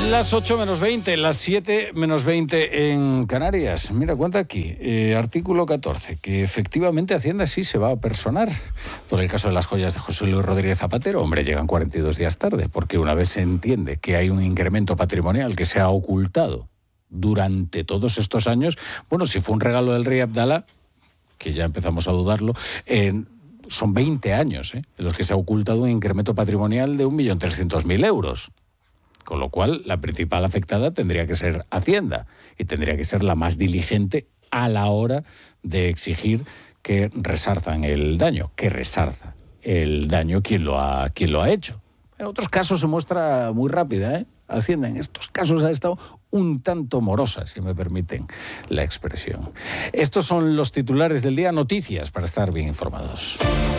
Las 8 menos 20, las 7 menos 20 en Canarias. Mira, cuenta aquí, artículo 14, que efectivamente Hacienda sí se va a personar por el caso de las joyas de José Luis Rodríguez Zapatero. Hombre, llegan 42 días tarde, porque una vez se entiende que hay un incremento patrimonial que se ha ocultado durante todos estos años, bueno, si fue un regalo del rey Abdalá, que ya empezamos a dudarlo, son 20 años en los que se ha ocultado un incremento patrimonial de 1.300.000 euros. Con lo cual, la principal afectada tendría que ser Hacienda y tendría que ser la más diligente a la hora de exigir que resarzan el daño, que resarza el daño quien lo ha hecho. En otros casos se muestra muy rápida, Hacienda en estos casos ha estado un tanto morosa, si me permiten la expresión. Estos son los titulares del día, noticias para estar bien informados.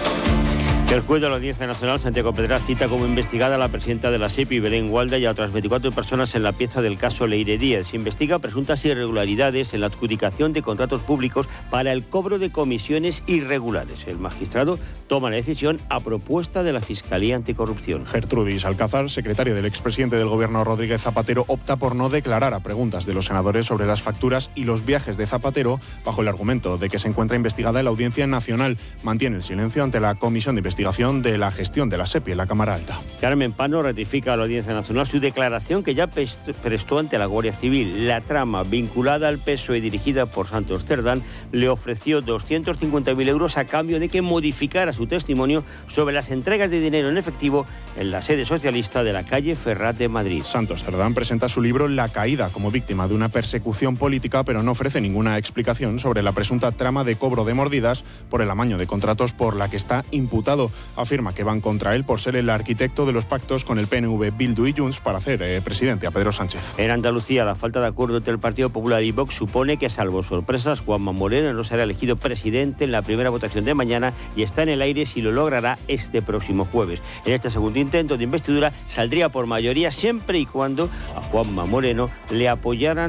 El juez de la Audiencia Nacional, Santiago Pedraz, cita como investigada a la presidenta de la SEPI, Belén Gualda, y a otras 24 personas en la pieza del caso Leire Díez. Se investiga presuntas irregularidades en la adjudicación de contratos públicos para el cobro de comisiones irregulares. El magistrado toma la decisión a propuesta de la Fiscalía Anticorrupción. Gertrudis Alcázar, secretaria del expresidente del Gobierno Rodríguez Zapatero, opta por no declarar a preguntas de los senadores sobre las facturas y los viajes de Zapatero bajo el argumento de que se encuentra investigada en la Audiencia Nacional. Mantiene el silencio ante la Comisión de Investigación de la gestión de la SEPI en la Cámara Alta. Carmen Pano ratifica a la Audiencia Nacional su declaración que ya prestó ante la Guardia Civil. La trama vinculada al PSOE dirigida por Santos Cerdán le ofreció 250.000 euros a cambio de que modificara su testimonio sobre las entregas de dinero en efectivo en la sede socialista de la calle Ferrat de Madrid. Santos Cerdán presenta su libro La caída como víctima de una persecución política, pero no ofrece ninguna explicación sobre la presunta trama de cobro de mordidas por el amaño de contratos por la que está imputado. Afirma que van contra él por ser el arquitecto de los pactos con el PNV, Bildu y Junts para hacer presidente a Pedro Sánchez. En Andalucía, la falta de acuerdo entre el Partido Popular y Vox supone que, salvo sorpresas, Juanma Moreno no será elegido presidente en la primera votación de mañana y está en el aire si lo logrará este próximo jueves. En este segundo intento de investidura saldría por mayoría siempre y cuando a Juanma Moreno le apoyaran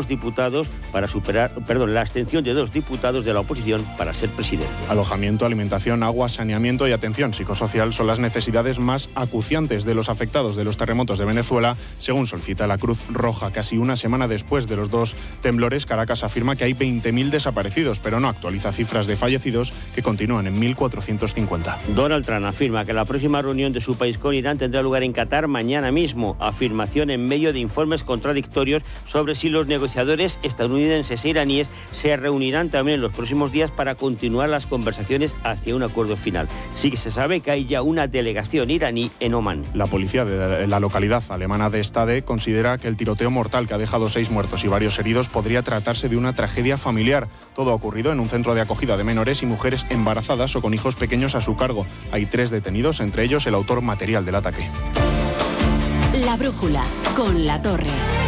la abstención de 2 diputados de la oposición para ser presidente. Alojamiento, alimentación, agua, saneamiento y atención psicosocial son las necesidades más acuciantes de los afectados de los terremotos de Venezuela, según solicita la Cruz Roja. Casi una semana después de los 2 temblores, Caracas afirma que hay 20.000 desaparecidos, pero no actualiza cifras de fallecidos, que continúan en 1.450. Donald Trump afirma que la próxima reunión de su país con Irán tendrá lugar en Qatar mañana mismo. Afirmación en medio de informes contradictorios sobre si los negociadores estadounidenses e iraníes se reunirán también en los próximos días para continuar las conversaciones hacia un acuerdo final. Sí que se sabe que hay ya una delegación iraní en Omán. La policía de la localidad alemana de Stade considera que el tiroteo mortal que ha dejado 6 muertos y varios heridos podría tratarse de una tragedia familiar. Todo ha ocurrido en un centro de acogida de menores y mujeres embarazadas o con hijos pequeños a su cargo. Hay 3 detenidos, entre ellos el autor material del ataque. La brújula con La Torre.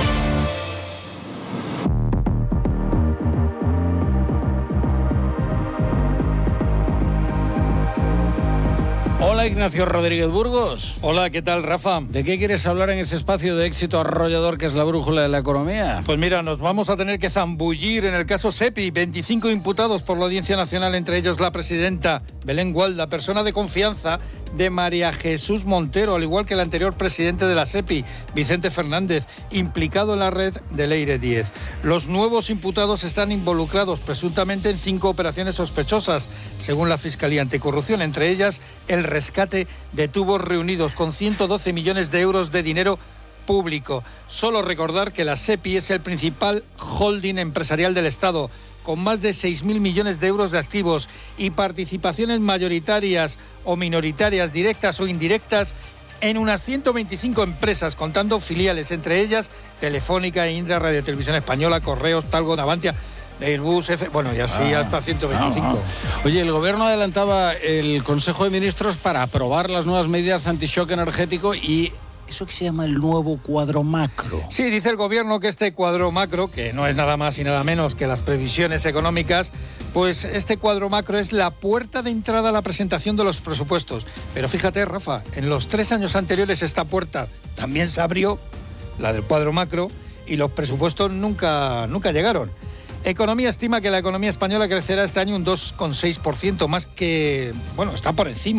Hola, Ignacio Rodríguez Burgos. Hola, ¿qué tal, Rafa? ¿De qué quieres hablar en ese espacio de éxito arrollador que es la brújula de la economía? Pues mira, nos vamos a tener que zambullir en el caso SEPI. 25 imputados por la Audiencia Nacional, entre ellos la presidenta Belén Gualda, persona de confianza de María Jesús Montero, al igual que el anterior presidente de la SEPI, Vicente Fernández, implicado en la red de Leire Díez. Los nuevos imputados están involucrados presuntamente en 5 operaciones sospechosas, según la Fiscalía Anticorrupción, entre ellas el rescate de tubos reunidos con 112 millones de euros de dinero público. Solo recordar que la SEPI es el principal holding empresarial del Estado, con más de 6.000 millones de euros de activos y participaciones mayoritarias o minoritarias, directas o indirectas, en unas 125 empresas, contando filiales, entre ellas Telefónica, Indra, Radio Televisión Española, Correos, Talgo, Navantia, Airbus, y así hasta 125. Oye, el Gobierno adelantaba el Consejo de Ministros para aprobar las nuevas medidas anti-shock energético y eso que se llama el nuevo cuadro macro. Sí, dice el Gobierno que este cuadro macro, que no es nada más y nada menos que las previsiones económicas, pues este cuadro macro es la puerta de entrada a la presentación de los presupuestos. Pero fíjate, Rafa, en los 3 años anteriores esta puerta también se abrió, la del cuadro macro, y los presupuestos nunca llegaron. Economía estima que la economía española crecerá este año un 2,6%, más que, está por encima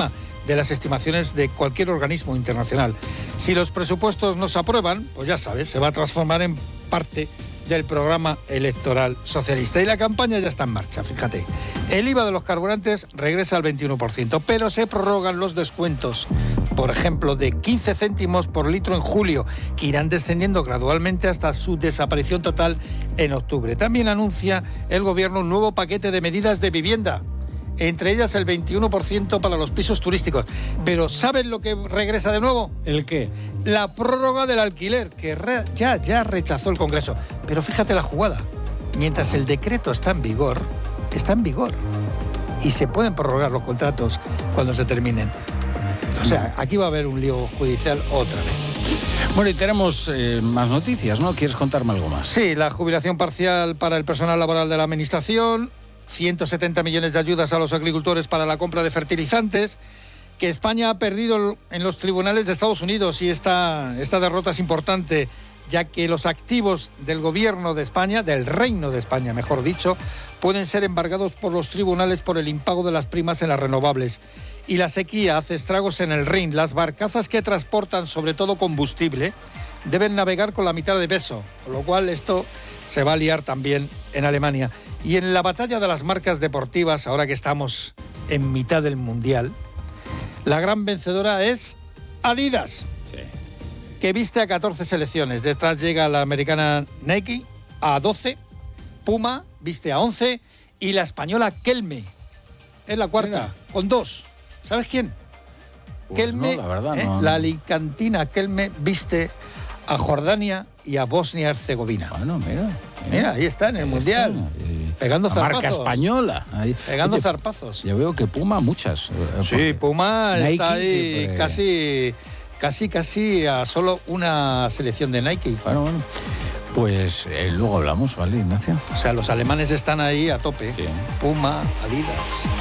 de las estimaciones de cualquier organismo internacional. Si los presupuestos no se aprueban, pues ya sabes, se va a transformar en parte del programa electoral socialista. Y la campaña ya está en marcha, fíjate. El IVA de los carburantes regresa al 21%, pero se prorrogan los descuentos, por ejemplo, de 15 céntimos por litro en julio, que irán descendiendo gradualmente hasta su desaparición total en octubre. También anuncia el Gobierno un nuevo paquete de medidas de vivienda, entre ellas el 21% para los pisos turísticos. Pero ¿saben lo que regresa de nuevo? ¿El qué? La prórroga del alquiler, que ya rechazó el Congreso. Pero fíjate la jugada. Mientras el decreto está en vigor, y se pueden prorrogar los contratos cuando se terminen. O sea, aquí va a haber un lío judicial otra vez. Bueno, y tenemos más noticias, ¿no? ¿Quieres contarme algo más? Sí, la jubilación parcial para el personal laboral de la Administración, 170 millones de ayudas a los agricultores para la compra de fertilizantes, que España ha perdido en los tribunales de Estados Unidos, y esta derrota es importante, ya que los activos del Gobierno de España, del Reino de España, mejor dicho, pueden ser embargados por los tribunales por el impago de las primas en las renovables. Y la sequía hace estragos en el Rin. Las barcazas que transportan sobre todo combustible deben navegar con la mitad de peso, con lo cual esto se va a liar también en Alemania. Y en la batalla de las marcas deportivas, ahora que estamos en mitad del Mundial, la gran vencedora es Adidas, Sí. que viste a 14 selecciones. Detrás llega la americana Nike a 12, Puma viste a 11 y la española Kelme es la cuarta, Mira. con 2. ¿Sabes quién? Pues Kelme, no, la verdad, no. la alicantina Kelme viste a Jordania y a Bosnia-Herzegovina. Bueno, Mira, ahí está en el Ahí Mundial. está, Pegando la marca zarpazos. española. Ahí. Pegando Oye, zarpazos. Ya veo que Puma muchas. Sí, Puma Nike está ahí siempre- casi a solo una selección de Nike. Bueno. Pues luego hablamos, ¿vale, Ignacio? O sea, los alemanes están ahí a tope. Sí. Puma, Adidas.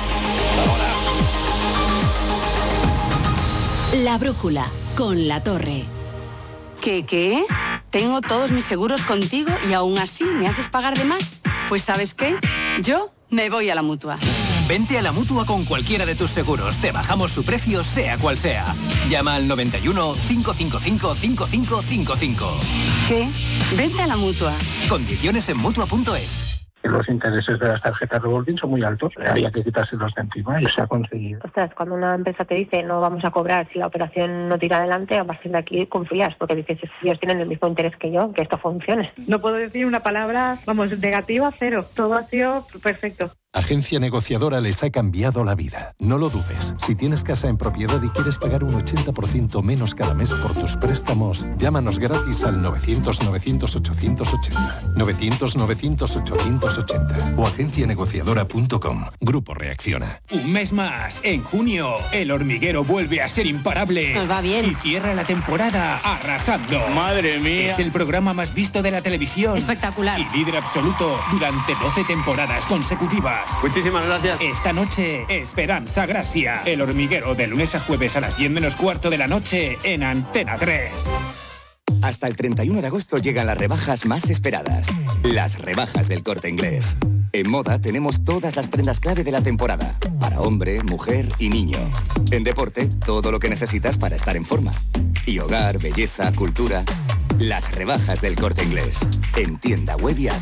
La brújula con La Torre. ¿Qué? Tengo todos mis seguros contigo y aún así me haces pagar de más. Pues ¿sabes qué? Yo me voy a la Mutua. Vente a la Mutua con cualquiera de tus seguros. Te bajamos su precio, sea cual sea. Llama al 91 555 5555. ¿Qué? Vente a la Mutua. Condiciones en Mutua.es. Los intereses de las tarjetas revolving son muy altos. Había que quitárselos de encima y se ha conseguido. Ostras, cuando una empresa te dice no vamos a cobrar si la operación no tira adelante, a partir de aquí confías, porque dices, ellos tienen el mismo interés que yo, que esto funcione. No puedo decir una palabra, negativa, cero. Todo ha sido perfecto. Agencia Negociadora les ha cambiado la vida. No lo dudes. Si tienes casa en propiedad y quieres pagar un 80% menos cada mes por tus préstamos, llámanos gratis al 900-900-880. 900-900-880 o agencianegociadora.com. Grupo Reacciona. Un mes más. En junio, El Hormiguero vuelve a ser imparable. Nos va bien. Y cierra la temporada arrasando. Madre mía. Es el programa más visto de la televisión. Espectacular. Y líder absoluto durante 12 temporadas consecutivas. Muchísimas gracias. Esta noche, Esperanza Gracia. El Hormiguero, de lunes a jueves a las 10 menos cuarto de la noche en Antena 3. Hasta el 31 de agosto llegan las rebajas más esperadas. Las rebajas del Corte Inglés. En moda tenemos todas las prendas clave de la temporada. Para hombre, mujer y niño. En deporte, todo lo que necesitas para estar en forma. Y hogar, belleza, cultura. Las rebajas del Corte Inglés. En tienda web y app.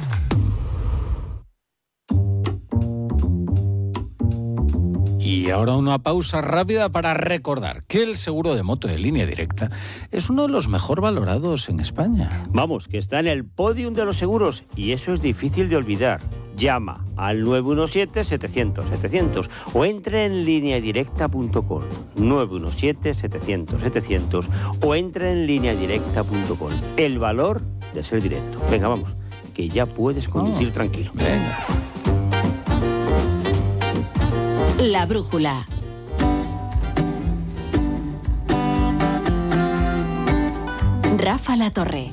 Y ahora una pausa rápida para recordar que el seguro de moto de Línea Directa es uno de los mejor valorados en España. Vamos, que está en el podium de los seguros y eso es difícil de olvidar. Llama al 917-700-700 o entre en lineadirecta.com. 917-700-700 o entre en lineadirecta.com. El valor de ser directo. Venga, vamos, que ya puedes conducir tranquilo. Venga. La brújula. Rafa La Torre.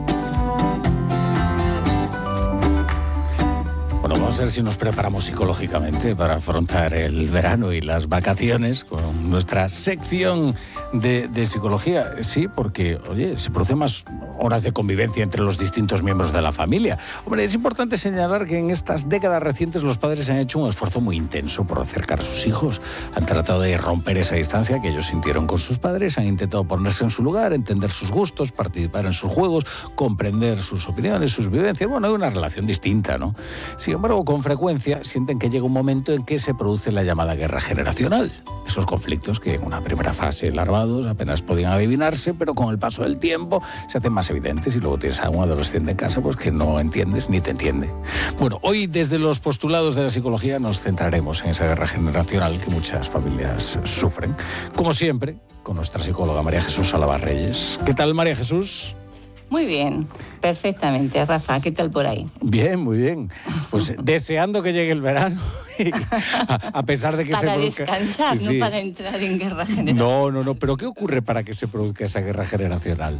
Bueno, vamos a ver si nos preparamos psicológicamente para afrontar el verano y las vacaciones con nuestra sección de psicología. Sí, porque, oye, se producen más horas de convivencia entre los distintos miembros de la familia. Hombre, es importante señalar que en estas décadas recientes los padres han hecho un esfuerzo muy intenso por acercar a sus hijos. Han tratado de romper esa distancia que ellos sintieron con sus padres, han intentado ponerse en su lugar, entender sus gustos, participar en sus juegos, comprender sus opiniones, sus vivencias. Bueno, hay una relación distinta, ¿no? Sin embargo, con frecuencia sienten que llega un momento en que se produce la llamada guerra generacional. Esos conflictos que en una primera fase larvados apenas podían adivinarse, pero con el paso del tiempo se hacen más evidentes y luego tienes a un adolescente en casa pues que no entiendes ni te entiende. Bueno, hoy desde los postulados de la psicología nos centraremos en esa guerra generacional que muchas familias sufren. Como siempre, con nuestra psicóloga María Jesús Salavarreyes. ¿Qué tal, María Jesús? Muy bien, perfectamente. Rafa, ¿qué tal por ahí? Bien, muy bien. Pues deseando que llegue el verano, a pesar de que para se produzca... Para descansar, sí. No para entrar en guerra generacional. No, pero ¿qué ocurre para que se produzca esa guerra generacional?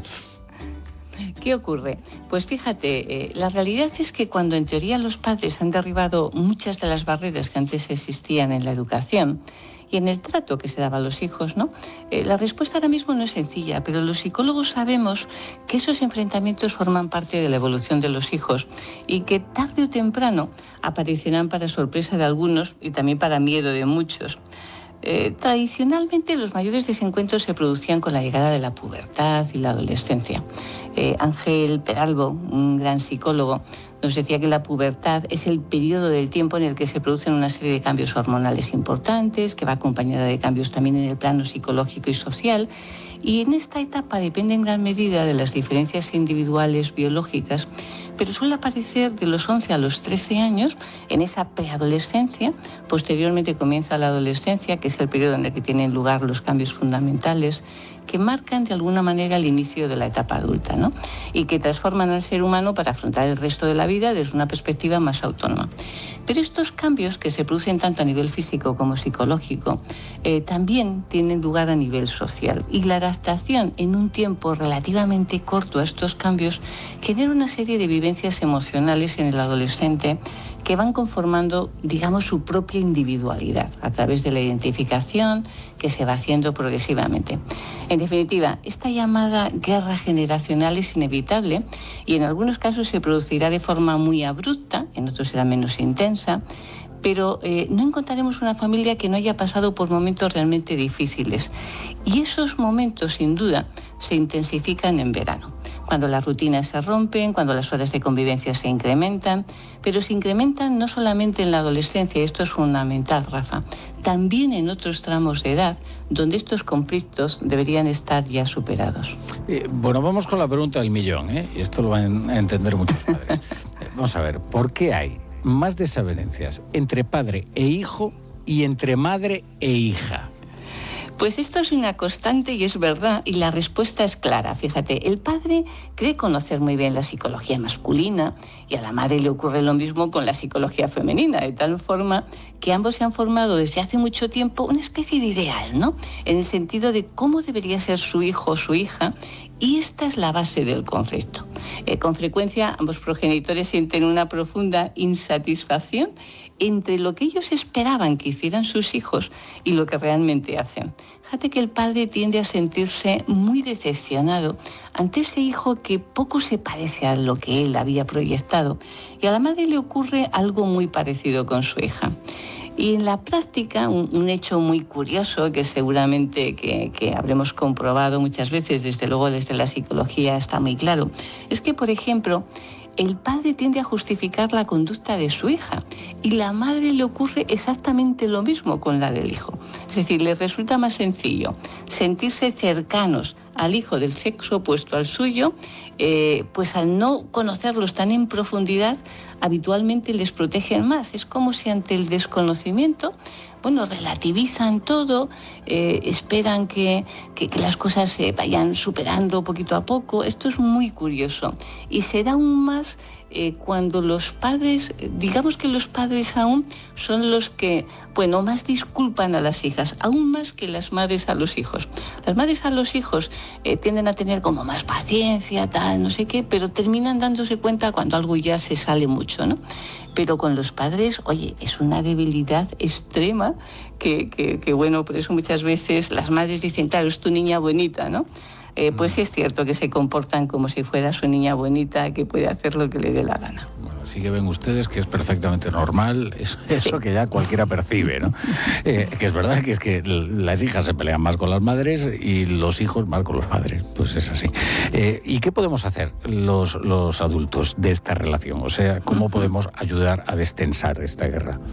¿Qué ocurre? Pues fíjate, la realidad es que cuando en teoría los padres han derribado muchas de las barreras que antes existían en la educación y en el trato que se daba a los hijos, ¿no? La respuesta ahora mismo no es sencilla, pero los psicólogos sabemos que esos enfrentamientos forman parte de la evolución de los hijos y que tarde o temprano aparecerán para sorpresa de algunos y también para miedo de muchos. Tradicionalmente los mayores desencuentros se producían con la llegada de la pubertad y la adolescencia. Ángel Peralbo, un gran psicólogo, nos decía que la pubertad es el periodo del tiempo en el que se producen una serie de cambios hormonales importantes, que va acompañada de cambios también en el plano psicológico y social. Y en esta etapa depende en gran medida de las diferencias individuales biológicas, pero suele aparecer de los 11 a los 13 años, en esa preadolescencia. Posteriormente comienza la adolescencia, que es el periodo en el que tienen lugar los cambios fundamentales que marcan de alguna manera el inicio de la etapa adulta, ¿no? Y que transforman al ser humano para afrontar el resto de la vida desde una perspectiva más autónoma. Pero estos cambios, que se producen tanto a nivel físico como psicológico, también tienen lugar a nivel social. Y la adaptación en un tiempo relativamente corto a estos cambios genera una serie de vivencias emocionales en el adolescente que van conformando, digamos, su propia individualidad a través de la identificación que se va haciendo progresivamente. En definitiva, esta llamada guerra generacional es inevitable y en algunos casos se producirá de forma muy abrupta, en otros será menos intensa, pero no encontraremos una familia que no haya pasado por momentos realmente difíciles. Y esos momentos, sin duda, se intensifican en verano, cuando las rutinas se rompen, cuando las horas de convivencia se incrementan, pero se incrementan no solamente en la adolescencia, y esto es fundamental, Rafa, también en otros tramos de edad, donde estos conflictos deberían estar ya superados. Bueno, vamos con la pregunta del millón, y esto lo van a entender muchos padres. Vamos a ver, ¿por qué hay más desavenencias entre padre e hijo y entre madre e hija? Pues esto es una constante y es verdad, y la respuesta es clara. Fíjate, el padre cree conocer muy bien la psicología masculina y a la madre le ocurre lo mismo con la psicología femenina, de tal forma que ambos se han formado desde hace mucho tiempo una especie de ideal, ¿no? En el sentido de cómo debería ser su hijo o su hija, y esta es la base del conflicto. Con frecuencia ambos progenitores sienten una profunda insatisfacción entre lo que ellos esperaban que hicieran sus hijos y lo que realmente hacen. Fíjate que el padre tiende a sentirse muy decepcionado ante ese hijo que poco se parece a lo que él había proyectado, y a la madre le ocurre algo muy parecido con su hija. Y en la práctica, un hecho muy curioso que seguramente que habremos comprobado muchas veces, desde luego desde la psicología está muy claro, es que, por ejemplo, el padre tiende a justificar la conducta de su hija y la madre le ocurre exactamente lo mismo con la del hijo. Es decir, les resulta más sencillo sentirse cercanos al hijo del sexo opuesto al suyo, pues al no conocerlos tan en profundidad, habitualmente les protegen más. Es como si ante el desconocimiento, bueno, relativizan todo, esperan que las cosas se vayan superando poquito a poco. Esto es muy curioso y se da aún más cuando los padres, digamos que los padres aún son los que, bueno, más disculpan a las hijas, aún más que las madres a los hijos. Las madres a los hijos tienden a tener como más paciencia, tal, no sé qué, pero terminan dándose cuenta cuando algo ya se sale mucho, ¿no? Pero con los padres, oye, es una debilidad extrema que bueno, por eso muchas veces las madres dicen, claro, es tu niña bonita, ¿no? Pues sí es cierto que se comportan como si fuera su niña bonita, que puede hacer lo que le dé la gana. Bueno, así que ven ustedes que es perfectamente normal, eso que ya cualquiera percibe, ¿no? Que es verdad que es que las hijas se pelean más con las madres y los hijos más con los padres, pues es así. ¿Y qué podemos hacer los adultos de esta relación? O sea, ¿cómo podemos ayudar a destensar esta guerra?